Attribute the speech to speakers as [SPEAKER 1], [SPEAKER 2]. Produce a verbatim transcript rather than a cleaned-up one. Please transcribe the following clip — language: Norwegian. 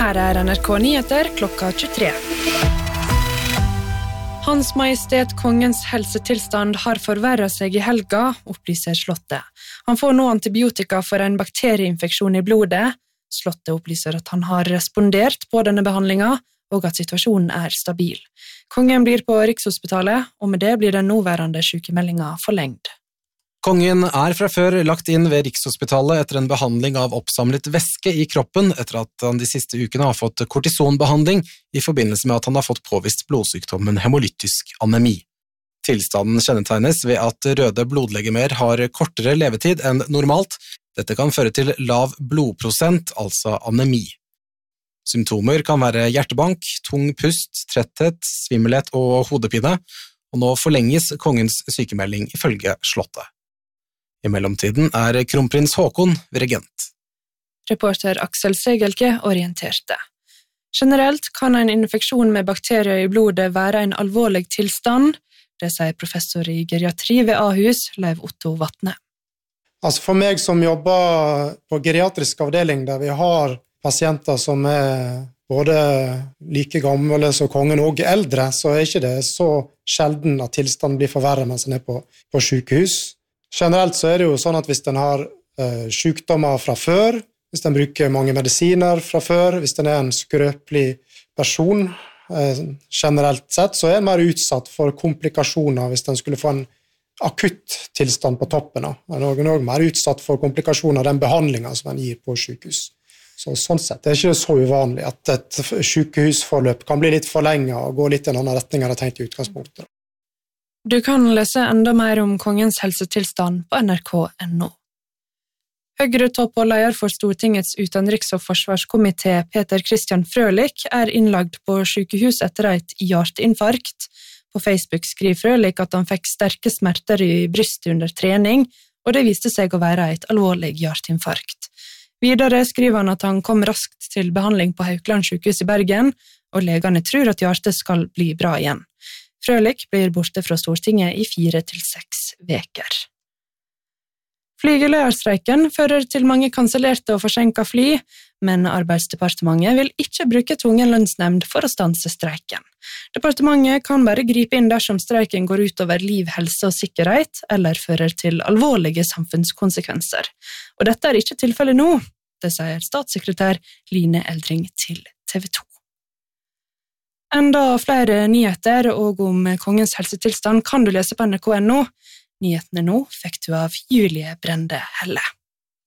[SPEAKER 1] Her er N R K Nyheter klokka tjuetre. Hans Majestet Kongens helsetilstand har forverret seg i helga, opplyser Slottet. Han får nå antibiotika for en bakterieinfeksjon i blodet. Slottet opplyser at han har respondert på denne behandlingen, og at situasjonen er stabil. Kongen blir på Rikshospitalet, og med det blir den nåværende sykemeldingen forlengd.
[SPEAKER 2] Kongen er fra før lagt inn ved Rikshospitalet etter en behandling av oppsamlet væske i kroppen etter at han de siste ukene har fått kortisonbehandling i forbindelse med at han har fått påvist blodsykdommen hemolytisk anemi. Tilstanden kjennetegnes ved at røde blodlegemer har kortere levetid enn normalt. Dette kan føre til lav blodprosent, altså anemi. Symptomer kan være hjertebank, tung pust, tretthet, svimmelhet og hodepine, og nå forlenges kongens sykemelding ifølge Slottet. I mellomtiden er kronprins Haakon regent.
[SPEAKER 1] Reporter Aksel Segelke orienterte. Generelt kan en infeksjon med bakterier i blodet være en alvorlig tilstand, det sier professor i geriatri ved Ahus, Leiv Otto Vatne.
[SPEAKER 3] Altså for meg som jobber på geriatrisk avdeling, der vi har pasienter som er både like gamle som kongen og eldre, så er ikke det så sjelden at tilstanden blir forverret mens den er på, på sykehus. Generelt så er det jo sånn at hvis den har eh, sykdommer fra før, hvis den bruker mange medisiner fra før, hvis den er en skrøpelig person, eh, generelt sett, så er den mer utsatt for komplikasjoner hvis den skulle få en akutt tilstand på toppen. Den er også mer utsatt for komplikasjoner av den behandlingen som den gir på sykehus. Så sånn sett det er ikke så uvanlig at et sykehusforløp kan bli litt forlenget og gå litt i en annen retning enn jeg tenkte i utgangspunktet.
[SPEAKER 1] Du kan lese enda mer om kongens helsetilstand på N R K punktum N O. Høyre-topp og leder for Stortingets utenriks- og forsvarskomité Peter Christian Frølich er innlagt på sykehus etter et hjerteinfarkt. På Facebook skriver Frølich at han fikk sterke smerter i brystet under trening, og det viste seg å være et alvorlig hjerteinfarkt. Videre skriver han at han kom raskt til behandling på Haukeland sykehus i Bergen, og legene tror at hjertet skal bli bra igjen. Frølich blir borte fra Stortinget i fire til seks veker. Flygelederstreiken fører til mange kansellerte og forsinket fly, men Arbeidsdepartementet vil ikke bruke tvungen lønnsnemnd for å stanse streiken. Departementet kan bare gripe inn dersom streiken går ut over liv, helse og sikkerhet, eller fører til alvorlige samfunnskonsekvenser. Og dette er ikke tilfellet nå, det sier statssekretær Line Eldring til T V to. Enda flere nyheter og om kongens helsetilstand kan du lese på N R K punktum N O. Nyhetene nå fikk du av Julie Brende Helle.